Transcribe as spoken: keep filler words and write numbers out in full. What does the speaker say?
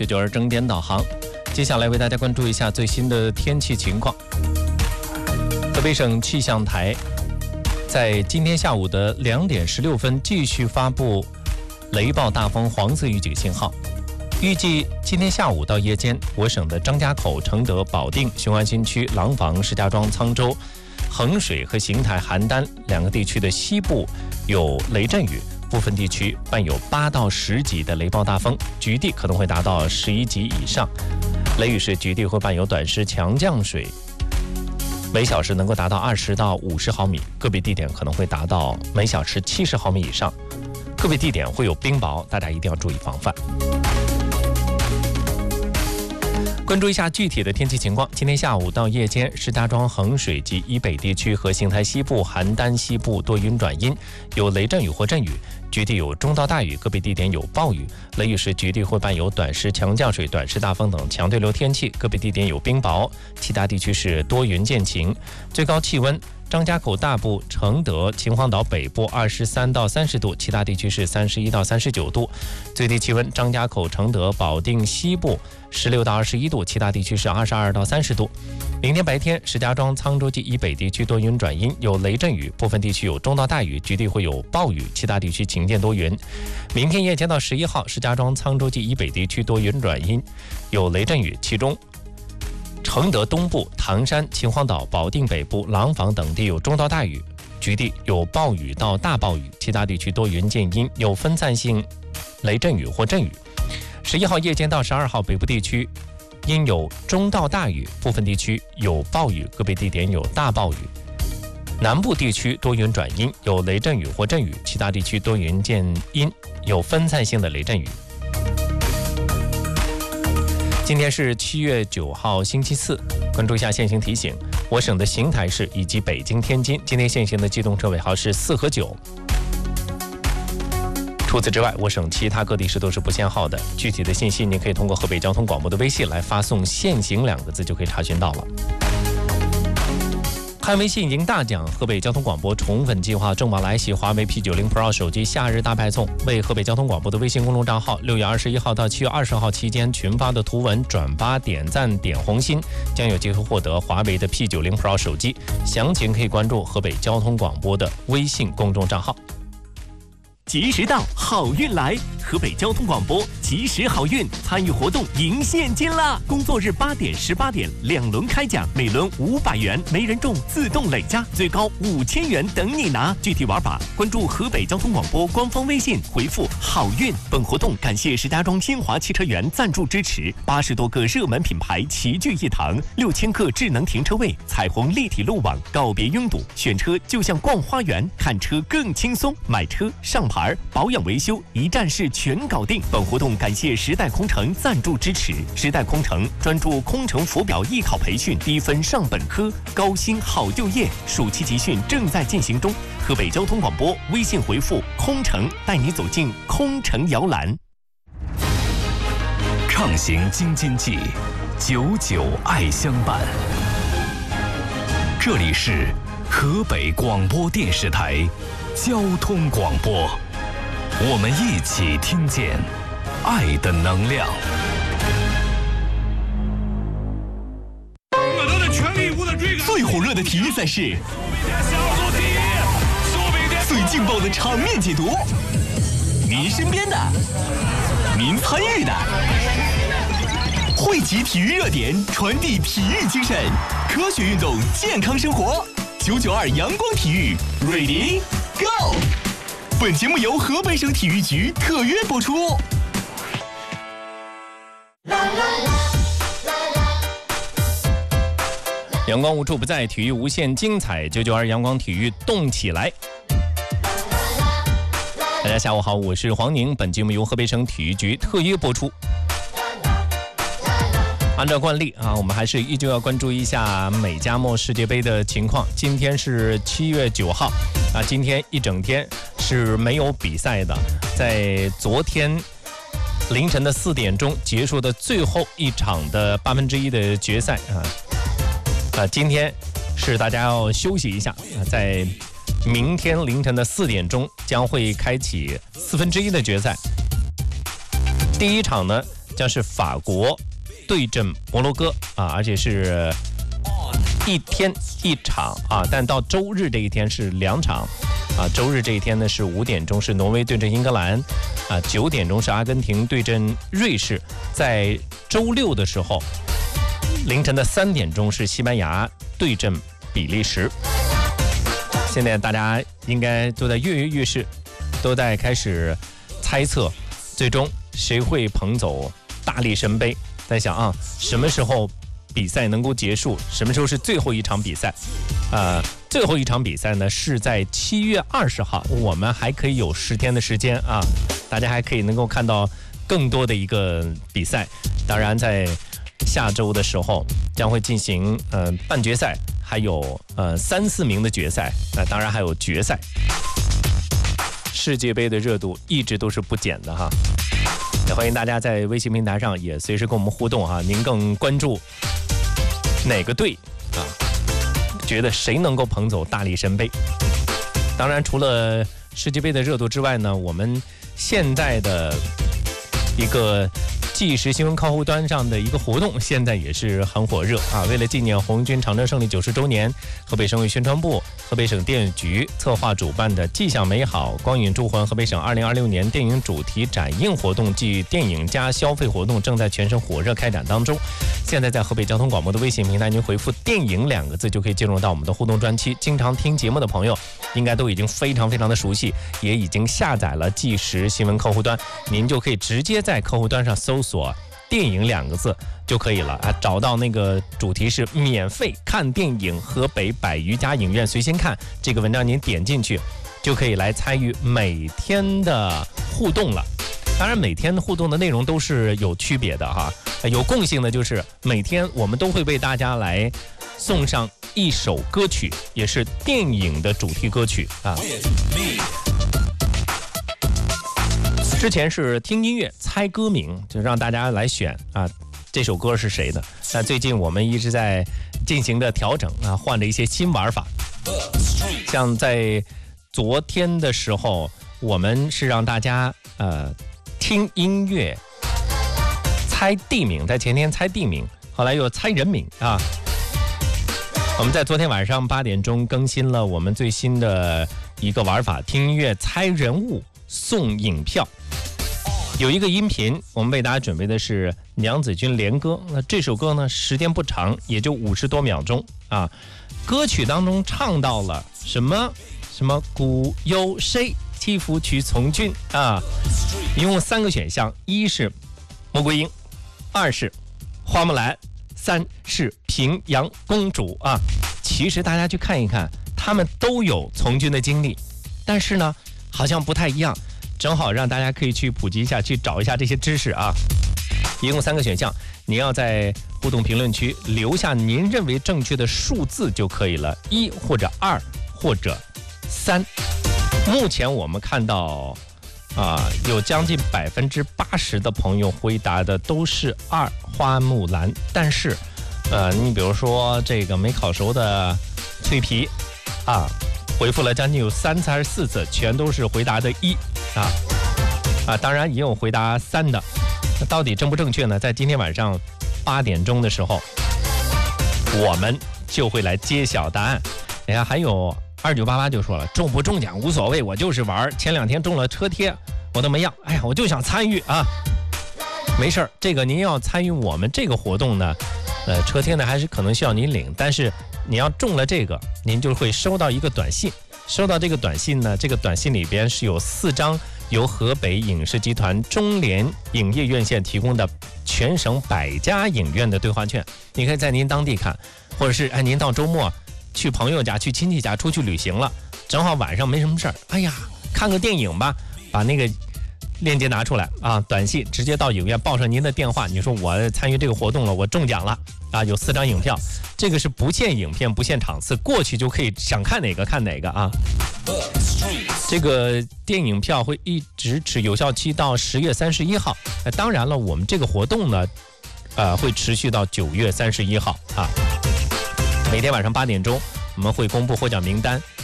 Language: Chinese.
九九二整点导航。接下来为大家关注一下最新的天气情况。河北省气象台在今天下午的两点十六分继续发布雷暴大风黄色预警信号。预计今天下午到夜间，我省的张家口、承德、保定、雄安新区、廊坊、石家庄、沧州、衡水和邢台、邯郸两个地区的西部有雷阵雨，部分地区伴有八到十级的雷暴大风，局地可能会达到十一级以上。雷雨时局地会伴有短时强降水，每小时能够达到二十到五十毫米，个别地点可能会达到每小时七十毫米以上，个别地点会有冰雹，大家一定要注意防范。关注一下具体的天气情况。今天下午到夜间，石家庄、衡水及以北地区和邢台西部、邯郸西部多云转阴，有雷阵雨或阵雨，局地有中到大雨，个别地点有暴雨。雷雨时局地会伴有短时强降水、短时大风等强对流天气，个别地点有冰雹，其他地区是多云见晴。最高气温张家口大部、承德、秦皇岛北部二十三到三十度，其他地区是三十一到三十九度。最低气温张家口、承德、保定西部十六到二十一度，其他地区是二十二到三十度。明天白天，石家庄、沧州及以北地区多云转阴，有雷阵雨，部分地区有中到大雨，局地会有暴雨，其他地区晴间多云。明天夜间到十一号，石家庄、沧州及以北地区多云转阴，有雷阵雨，其中承德东部、唐山、秦皇岛、保定北部、廊坊等地有中到大雨，局地有暴雨到大暴雨，其他地区多云见阴，有分散性雷阵雨或阵雨。十一号夜间到十二号，北部地区因有中到大雨，部分地区有暴雨，个别地点有大暴雨。南部地区多云转阴，有雷阵雨或阵雨，其他地区多云见阴，有分散性的雷阵雨。今天是七月九号星期四，关注一下限行提醒。我省的邢台市以及北京、天津今天限行的机动车尾号是四和九。除此之外，我省其他各地市都是不限号的。具体的信息您可以通过河北交通广播的微信来发送限行两个字就可以查询到了。看微信赢大奖，河北交通广播宠粉计划正往来袭，华为 P 九十 Pro 手机夏日大派送，为河北交通广播的微信公众账号六月二十一号到七月二十号期间群发的图文转发点赞点红心，将有机会获得华为的 P 九十 Pro 手机。详情可以关注河北交通广播的微信公众账号。 及时到，好运来！河北交通广播及时好运参与活动赢现金啦！工作日八点、十八点两轮开奖，每轮五百元，没人中自动累加，最高五千元等你拿。具体玩法关注河北交通广播官方微信，回复好运。本活动感谢石家庄新华汽车园赞助支持，八十多个热门品牌齐聚一堂，六千个智能停车位，彩虹立体路网，告别拥堵，选车就像逛花园，看车更轻松，买车上牌保养维修一站式全搞定。本活动感谢时代空乘赞助支持，时代空乘专注空乘浮表艺考培训，低分上本科，高薪好就业。暑期集训正在进行中。河北交通广播微信回复空乘，带你走进空乘摇篮。 畅行京津冀，久久爱相伴。这里是河北广播电视台交通广播，我们一起听见爱的能量。 我都在全力以赴的追赶。 最火热的体育赛事，最劲爆的场面解读，您身边的，您参与的，汇集体育热点，传递体育精神，科学运动，健康生活。九九二阳光体育 ，Ready Go！ 本节目由河北省体育局特约播出。 阳光无处不在，体育无限精彩。九九二阳光体育动起来！大家下午好，我是黄宁。本节目由河北省体育局特约播出。按照惯例啊，我们还是依旧要关注一下美加墨世界杯的情况。今天是七月九号啊，今天一整天是没有比赛的。在昨天凌晨的四点钟结束的最后一场的八分之一的决赛啊，啊，今天是大家要休息一下啊，在明天凌晨的四点钟将会开启四分之一的决赛。第一场呢， 将是法国对阵摩洛哥啊，而且是一天一场啊，但到周日这一天是两场啊。周日这一天呢是五点钟是挪威对阵英格兰啊，九点钟是阿根廷对阵瑞士，在周六的时候凌晨的三点钟是西班牙对阵比利时。现在大家应该都在跃跃欲试，都在开始猜测，最终谁会捧走大力神杯？在想啊，什么时候比赛能够结束？什么时候是最后一场比赛？呃，最后一场比赛呢是在七月二十号，我们还可以有十天的时间啊，大家还可以能够看到更多的一个比赛。当然，在下周的时候将会进行呃半决赛，还有呃三四名的决赛，那、呃、当然还有决赛。世界杯的热度一直都是不减的哈，也欢迎大家在微信平台上也随时跟我们互动哈。您更关注哪个队啊？觉得谁能够捧走大力神杯？当然，除了世界杯的热度之外呢，我们现在的一个纪实新闻客户端上的一个活动，现在也是很火热啊！为了纪念红军长征胜利九十周年，河北省委宣传部、河北省电影局策划主办的“迹象美好，光影铸魂”河北省二零二六年电影主题展映活动暨电影加消费活动正在全省火热开展当中。现在在河北交通广播的微信平台，您回复“电影”两个字就可以进入到我们的互动专区。经常听节目的朋友，应该都已经非常非常的熟悉，也已经下载了纪实新闻客户端，您就可以直接在客户端上搜索电影两个字就可以了啊！找到那个主题是免费看电影，河北百余家影院随心看这个文章，您点进去就可以来参与每天的互动了。当然，每天互动的内容都是有区别的哈，有共性的就是每天我们都会为大家来送上一首歌曲，也是电影的主题歌曲啊。之前是听音乐猜歌名，就让大家来选啊，这首歌是谁的。但最近我们一直在进行着调整啊，换了一些新玩法。像在昨天的时候，我们是让大家呃听音乐猜地名，在前天猜地名，后来又猜人名啊。我们在昨天晚上八点钟更新了我们最新的一个玩法，听音乐猜人物送影票。有一个音频，我们为大家准备的是娘子军联歌。那这首歌呢，时间不长，也就五十多秒钟啊。歌曲当中唱到了什么什么古有谁替父去从军啊？一共三个选项，一是穆桂英，二是花木兰，三是平阳公主啊。其实大家去看一看，他们都有从军的经历，但是呢，好像不太一样。正好让大家可以去普及一下，去找一下这些知识啊。一共三个选项，您要在互动评论区留下您认为正确的数字就可以了，一或者二或者三。目前我们看到啊，有将近百分之八十的朋友回答的都是二花木兰，但是呃，你比如说这个没烤熟的脆皮啊，回复了将近有三次还是四次，全都是回答的一啊啊，当然也有回答三的，那到底正不正确呢？在今天晚上八点钟的时候，我们就会来揭晓答案。你看，还有二九八八就说了，中不中奖无所谓，我就是玩。前两天中了车贴，我都没要，哎呀，我就想参与啊。没事儿，这个您要参与我们这个活动呢，呃，车贴呢还是可能需要您领，但是你要中了这个，您就会收到一个短信。收到这个短信呢，这个短信里边是有四张由河北影视集团中联影业院线提供的全省百家影院的兑换券，你可以在您当地看，或者是哎您到周末去朋友家、去亲戚家出去旅行了，正好晚上没什么事儿，哎呀，看个电影吧，把那个链接拿出来啊，短信直接到影院报上您的电话，你说我参与这个活动了，我中奖了啊，有四张影票，这个是不限影片、不限场次，过去就可以想看哪个看哪个啊。这个电影票会一直持有效期到十月三十一号，呃，当然了，我们这个活动呢，呃，会持续到九月三十一号啊。每天晚上八点钟，我们会公布获奖名单。